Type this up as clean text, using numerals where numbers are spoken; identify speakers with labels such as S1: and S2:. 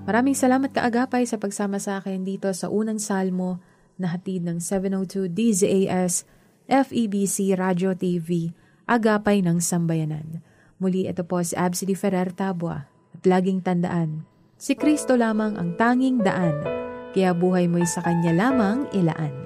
S1: Maraming salamat kaagapay sa pagsama sa akin dito sa unang salmo na hatid ng 702 DZAS FEBC Radio TV, Agapay ng Sambayanan. Muli ito po si Absidy Ferrer Tabua at laging tandaan, si Kristo lamang ang tanging daan, kaya buhay mo'y sa Kanya lamang ilaan.